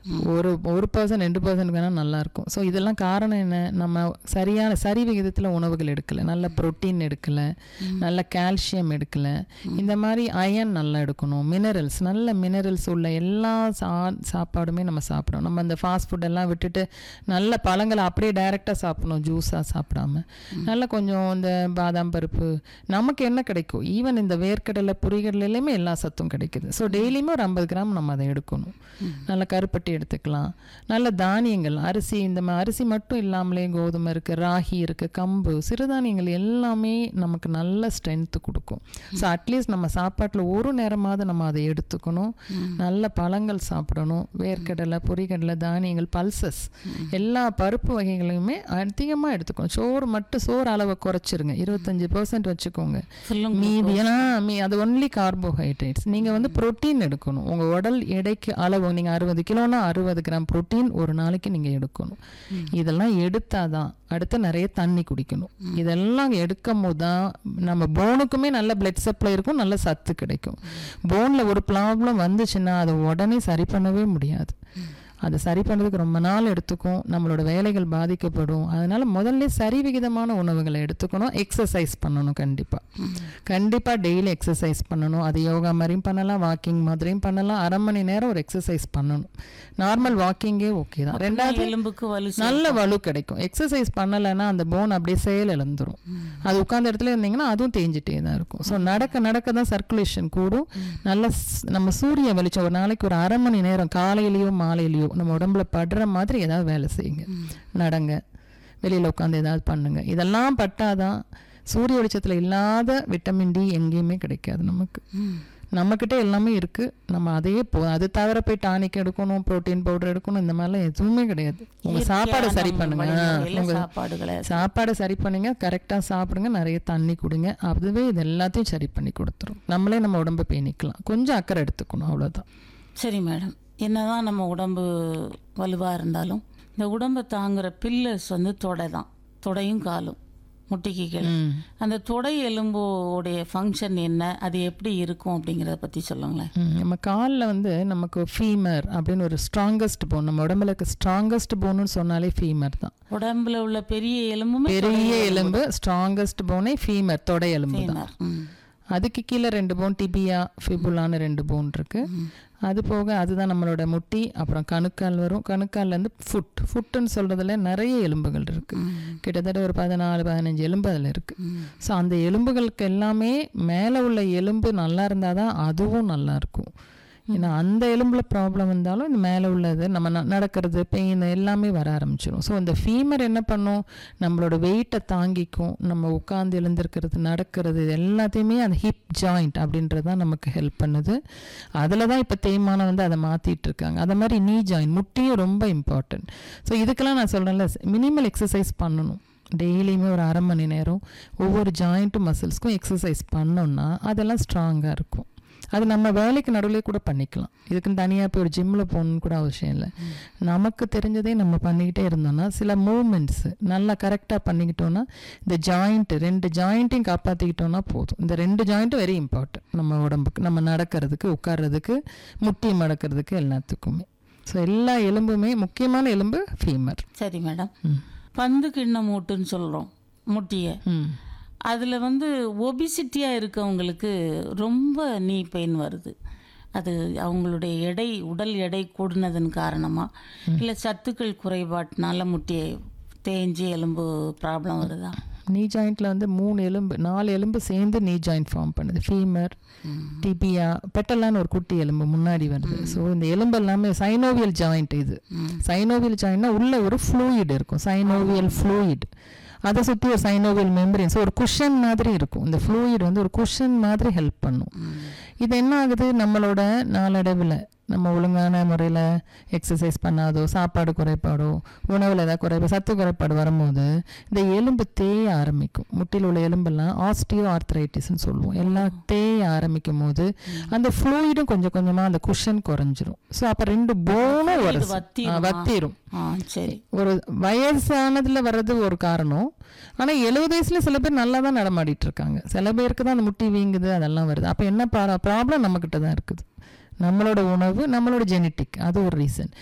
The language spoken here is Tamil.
ஒரு 1% 2% வேணால் நல்லாயிருக்கும். ஸோ இதெல்லாம் காரணம் என்ன, நம்ம சரி விகிதத்தில் உணவுகள் எடுக்கலை, நல்ல ப்ரோட்டீன் எடுக்கலை, நல்ல கால்சியம் எடுக்கலை. இந்த மாதிரி அயன் நல்லா எடுக்கணும், மினரல்ஸ், நல்ல மினரல்ஸ் உள்ள எல்லா சாப்பாடுமே நம்ம சாப்பிடணும். நம்ம அந்த ஃபாஸ்ட் ஃபுட்டெல்லாம் விட்டுட்டு நல்ல பழங்களை அப்படியே டைரெக்டாக சாப்பிடணும், ஜூஸாக சாப்பிடாம. நல்லா கொஞ்சம் இந்த பாதாம் பருப்பு, நமக்கு என்ன கிடைக்கும், ஈவன் இந்த வேர்க்கடலை பொரிகடலையுமே எல்லா சத்தும் கிடைக்குது. ஸோ டெய்லியுமே ஒரு 50 கிராம் நம்ம அதை எடுக்கணும். நல்ல கருப்பட்டி எடுத்துக்கலாம், நல்ல தானியங்கள், அரிசி, இந்த அரிசி மட்டும் இல்லாமலே கோதுமை இருக்குது, ராகி இருக்குது, கம்பு, சிறுதானியங்கள் எல்லாமே நமக்கு நல்ல ஸ்ட்ரென்த்து கொடுக்கும். ஸோ அட்லீஸ்ட் நம்ம சாப்பாட்டில் ஒரு நேரமாவது நம்ம அதை எடுத்துக்கணும். நல்ல பழங்கள் சாப்பிடணும், வேர்க்கடலை, பொரிகடலை, தானியங்கள், பல்சஸ், எல்லா பருப்பு வகைகளையுமே அதிகமாக எடுத்துக்கணும். சோறு அளவை குறைச்சிருங்க, 25% வச்சுக்கோங்க. மீதியெல்லாம் அது ஒன்லி கார்போஹைட்ரேட்ஸ். நீங்கள் புரோட்டீன் எடுக்கணும். உங்கள் உடல் எடைக்கு அளவு, நீங்கள் 60 கிலோனா 60 கிராம் புரோட்டீன் ஒரு நாளைக்கு நீங்கள் எடுக்கணும். இதெல்லாம் எடுத்தாதான் அடுத்து நிறைய தண்ணி குடிக்கணும். இதெல்லாம் எடுக்கும் போது தான் நம்ம போனுக்குமே நல்ல பிளட் சப்ளை இருக்கும், நல்ல சத்து கிடைக்கும். போனில் ஒரு ப்ராப்ளம் வந்துச்சுன்னா அதை உடனே சரி பண்ணவே முடியாது. அதை சரி பண்ணுறதுக்கு ரொம்ப நாள் எடுத்துக்கும், நம்மளோட வேலைகள் பாதிக்கப்படும். அதனால் முதல்ல சரிவிகிதமான உணவுகளை எடுத்துக்கணும். எக்ஸசைஸ் பண்ணணும், கண்டிப்பாக டெய்லி எக்ஸசைஸ் பண்ணணும். அது யோகா மாதிரியும் பண்ணலாம், வாக்கிங் மாதிரியும் பண்ணலாம். 1/2 மணி நேரம் ஒரு எக்ஸசைஸ் பண்ணணும். நார்மல் வாக்கிங்கே ஓகே தான். 2வது எலும்புக்கு நல்ல வலு கிடைக்கும். எக்ஸசைஸ் பண்ணலைன்னா அந்த போன் அப்படியே செயல் இழந்துடும். அது உட்கார்ந்த இடத்துல இருந்தீங்கன்னா அதுவும் தேஞ்சிட்டே தான் இருக்கும். ஸோ நடக்க தான் சர்க்குலேஷன் கூடும். நல்ல நம்ம சூரிய வெளிச்சம் ஒரு நாளைக்கு ஒரு 1/2 மணி நேரம் காலையிலையோ மாலையிலையோ நம்ம உடம்புல படுற மாதிரி ஏதாவது வேலை செய்யுங்க, நடங்க, வெளியில் உட்காந்து ஏதாவது பண்ணுங்க. இதெல்லாம் பட்டாதான் சூரிய வெளிச்சத்தில் இல்லாத விட்டமின் டி எங்கேயுமே கிடைக்காது நமக்கு. நம்மக்கிட்ட எல்லாமே இருக்குது, நம்ம அதையே அது தவிர போய் டானிக் எடுக்கணும், ப்ரோட்டீன் பவுடர் எடுக்கணும், இந்த மாதிரிலாம் எதுவுமே கிடையாது. உங்கள் சாப்பாடை சரி பண்ணுங்க, உங்கள் சாப்பாடை சரி பண்ணுங்க, கரெக்டாக சாப்பிடுங்க, நிறைய தண்ணி குடிங்க. அதுவே இது எல்லாத்தையும் சரி பண்ணி கொடுத்துரும். நம்மளே நம்ம உடம்பை பேணிக்கலாம். கொஞ்சம் அக்கறை எடுத்துக்கணும், அவ்வளோதான். சரி மேடம், என்னதான் நம்ம உடம்பு வலுவாக இருந்தாலும் இந்த உடம்பை தாங்குற பில்லர்ஸ் தொடையும் காலும், முட்டிக்கு கீழே அந்த தொடை எலும்போடைய ஃபங்க்ஷன் என்ன, அது எப்படி இருக்கும் அப்படிங்கிறத பற்றி சொல்லுங்களேன். நம்ம காலில் நமக்கு ஃபீமர் அப்படின்னு ஒரு ஸ்ட்ராங்கஸ்ட் போன், நம்ம உடம்புல இருக்க ஸ்ட்ராங்கஸ்ட் போன்னு சொன்னாலே ஃபீமர் தான். உடம்புல உள்ள பெரிய எலும்பு ஸ்ட்ராங்கஸ்ட் போனே ஃபீமர், தொடை எலும்பு தான். அதுக்கு கீழே 2 போன், டிபியா, ஃபிபுலான்னு 2 போன் இருக்குது. அது போக அதுதான் நம்மளோட முட்டி, அப்புறம் கணுக்கால் வரும். கணுக்கால்லேருந்து ஃபுட்டுன்னு சொல்கிறதுல நிறைய எலும்புகள் இருக்குது. கிட்டத்தட்ட ஒரு 14-15 எலும்பு அதில் இருக்குது. ஸோ அந்த எலும்புகளுக்கு எல்லாமே மேலே உள்ள எலும்பு நல்லா இருந்தால் தான் அதுவும் நல்லாயிருக்கும். ஏன்னா அந்த எலும்பில் ப்ராப்ளம் இருந்தாலும் இந்த மேலே உள்ளது நம்ம நடக்கிறது, பெயின் எல்லாமே வர ஆரம்பிச்சிடும். ஸோ இந்த ஃபீமர் என்ன பண்ணும், நம்மளோட வெயிட்டை தாங்கிக்கும். நம்ம உட்காந்து எழுந்திருக்கிறது, நடக்கிறது, இது எல்லாத்தையுமே அந்த ஹிப் ஜாயிண்ட் அப்படின்றது தான் நமக்கு ஹெல்ப் பண்ணுது. அதில் தான் இப்போ தேய்மானம் அதை மாற்றிட்டு இருக்காங்க. அதை மாதிரி நீ ஜாயிண்ட், முட்டியும் ரொம்ப இம்பார்ட்டன்ட். ஸோ இதுக்கெல்லாம் நான் சொல்கிறேன்ல, மினிமல் எக்ஸசைஸ் பண்ணணும். டெய்லியுமே ஒரு 1/2 மணி நேரம் ஒவ்வொரு ஜாயிண்ட்டு மசில்ஸ்க்கும் எக்ஸசைஸ் பண்ணோம்னா அதெல்லாம் ஸ்ட்ராங்காக இருக்கும். அது நம்ம வேலைக்கு நடுவில் கூட பண்ணிக்கலாம். இதுக்குன்னு தனியாக போய் ஒரு ஜிம்மில் போகணுன்னு கூட அவசியம் இல்லை. நமக்கு தெரிஞ்சதே நம்ம பண்ணிக்கிட்டே இருந்தோம்னா, சில மூமெண்ட்ஸு நல்லா கரெக்டாக பண்ணிக்கிட்டோன்னா, இந்த ஜாயிண்ட்டு 2 ஜாயிண்ட்டையும் காப்பாற்றிக்கிட்டோன்னா போதும். இந்த 2 ஜாயிண்ட்டும் வெரி இம்பார்ட்டன்ட் நம்ம உடம்புக்கு, நம்ம நடக்கிறதுக்கு, உட்கார்றதுக்கு, முட்டி மடக்கிறதுக்கு, எல்லாத்துக்குமே. ஸோ எல்லா எலும்புமே முக்கியமான எலும்பு ஃபீமர். சரி மேடம், பந்து கிண்ண மூட்டுன்னு சொல்கிறோம் முட்டியை, அதில் ஒபிசிட்டியாக இருக்கவங்களுக்கு ரொம்ப நீ பெயின் வருது. அது அவங்களுடைய உடல் எடை கூடினதன் காரணமாக இல்லை சத்துக்கள் குறைபாட்டினால முட்டியை தேஞ்சி எலும்பு ப்ராப்ளம் வருதா? நீ ஜாயிண்ட்டில் 3 எலும்பு 4 எலும்பு சேர்ந்து நீ ஜாயிண்ட் ஃபார்ம் பண்ணுது. ஃபீமர், டிபியா, பெட்டலான்னு ஒரு குட்டி எலும்பு முன்னாடி வருது. ஸோ இந்த எலும்பு எல்லாமே சைனோவியல் ஜாயிண்ட். இது சைனோவியல் ஜாயிண்ட்னா உள்ள ஒரு ஃப்ளூயிட் இருக்கும், சைனோவியல் ஃப்ளூயிட். அதை சுற்றி ஒரு சைனோவியல் மெம்பரேன்ஸ், ஒரு குஷன் மாதிரி இருக்கும். இந்த ஃப்ளூயிட் ஒரு குஷன் மாதிரி ஹெல்ப் பண்ணும். இது என்ன ஆகுது, நம்மளோட நாளடைவில் நம்ம ஒழுங்கான முறையில் எக்ஸசைஸ் பண்ணாதோ, சாப்பாடு குறைபாடோ, உணவில் ஏதாவது குறைபாடு, சத்து குறைபாடு வரும்போது இந்த எலும்பு தேய ஆரம்பிக்கும். முட்டியில் உள்ள எலும்பெல்லாம் ஆஸ்டியோ ஆர்த்ரைட்டிஸ்ன்னு சொல்லுவோம். எல்லாம் தேய ஆரம்பிக்கும் போது அந்த ஃப்ளூயிடும் கொஞ்சம் கொஞ்சமாக அந்த குஷன் குறைஞ்சிரும். ஸோ அப்போ 2 போனும் வத்திரும். சரி, ஒரு வயசானதில் வர்றது ஒரு காரணம். ஆனால் 70 வயசுல சில பேர் நல்லா தான் நடமாடிட்டு இருக்காங்க. சில பேருக்கு தான் அந்த முட்டி வீங்குது, அதெல்லாம் வருது. அப்போ என்ன ப்ராப்ளம் நம்மக்கிட்ட தான் இருக்குது. நம்மளோட உணவு, நம்மளோட ஜெனட்டிக், அது ஒரு ரீசன்.